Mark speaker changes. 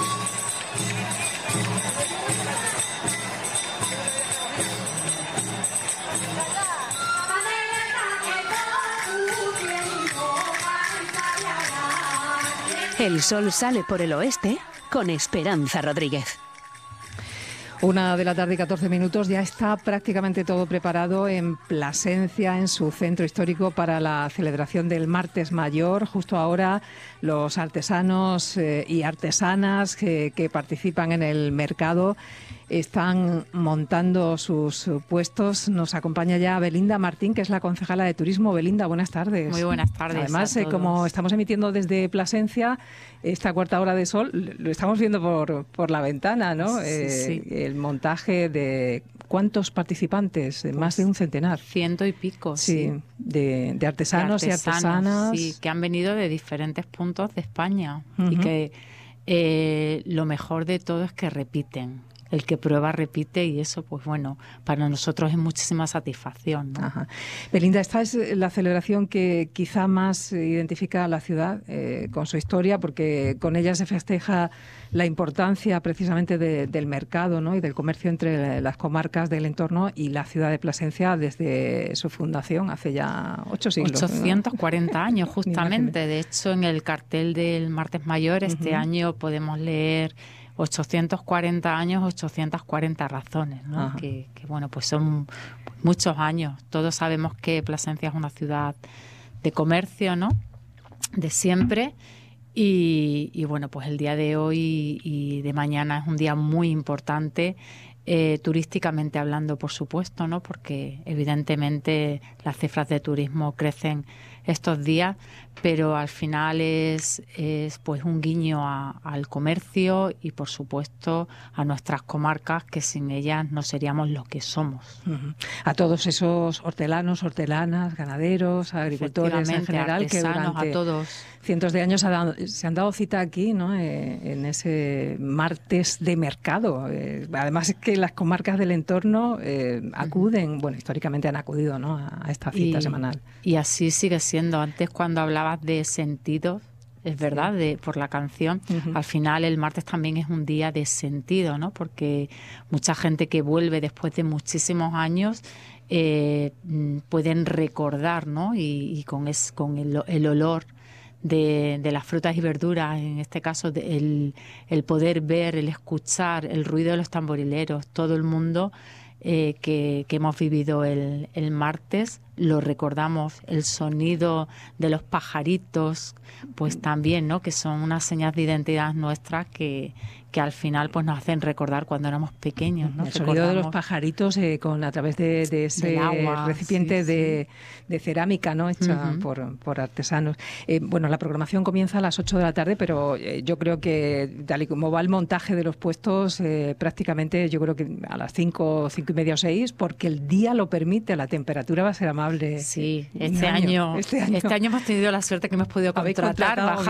Speaker 1: El sol sale por el oeste con Esperanza Rodríguez.
Speaker 2: 1:14 p.m, ya está prácticamente todo preparado en Plasencia, en su centro histórico, para la celebración del Martes Mayor. Justo ahora los artesanos y artesanas que participan en el mercado están montando sus puestos. Nos acompaña ya Belinda Martín, que es la concejala de Turismo. Belinda, buenas tardes.
Speaker 3: Muy buenas tardes.
Speaker 2: Además, como estamos emitiendo desde Plasencia, esta cuarta hora de sol, lo estamos viendo por la ventana, ¿no?
Speaker 3: Sí.
Speaker 2: El montaje de ¿cuántos participantes? Más de un centenar.
Speaker 3: 100 y pico.
Speaker 2: Sí, de artesanos y artesanas.
Speaker 3: Sí, que han venido de diferentes puntos de España. Y que lo mejor de todo es que repiten. El que prueba repite, y eso, pues bueno, para nosotros es muchísima satisfacción, ¿no?
Speaker 2: Ajá. Belinda, esta es la celebración que quizá más identifica a la ciudad con su historia, porque con ella se festeja la importancia precisamente del mercado, ¿no? Y del comercio entre las comarcas del entorno y la ciudad de Plasencia desde su fundación hace ya 8 siglos.
Speaker 3: 840
Speaker 2: ¿no?
Speaker 3: años, justamente. De hecho, en el cartel del Martes Mayor este año podemos leer 840 años, 840 razones, ¿no? Que bueno, pues son muchos años. Todos sabemos que Plasencia es una ciudad de comercio, ¿no? De siempre. Y bueno, pues el día de hoy y de mañana es un día muy importante, turísticamente hablando, por supuesto, ¿no? Porque evidentemente las cifras de turismo crecen estos días, pero al final es pues un guiño al comercio y, por supuesto, a nuestras comarcas, que sin ellas no seríamos lo que somos.
Speaker 2: A todos esos hortelanos, hortelanas, ganaderos, agricultores en general, que durante
Speaker 3: a todos
Speaker 2: cientos de años se han dado cita aquí, ¿no? En ese martes de mercado. Además es que las comarcas del entorno acuden, bueno, históricamente han acudido, ¿no? a esta cita semanal.
Speaker 3: Y así sigue siendo. Antes, cuando hablabas de sentidos, es verdad, por la canción, al final el martes también es un día de sentido, ¿no? Porque mucha gente que vuelve después de muchísimos años pueden recordar, ¿no? Y con el olor de las frutas y verduras, en este caso el poder ver, el escuchar, el ruido de los tamborileros, todo el mundo que hemos vivido el martes, lo recordamos, el sonido de los pajaritos, pues también, ¿no? Que son unas señas de identidad nuestras que al final pues nos hacen recordar cuando éramos pequeños, ¿no?
Speaker 2: El sonido de los pajaritos a través de ese agua, recipiente de cerámica, ¿no? Hecha por artesanos. Bueno, la programación comienza a las 8 de la tarde, pero yo creo que tal y como va el montaje de los puestos, prácticamente yo creo que a las 5 y media o 6, porque el día lo permite, la temperatura va a ser amable.
Speaker 3: Sí, este año hemos tenido la suerte que hemos podido contratar, bajar